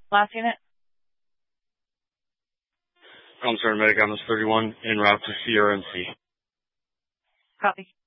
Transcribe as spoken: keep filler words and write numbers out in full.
Last unit. Concern Medic Atmos thirty-one, en route to C R M C. Copy.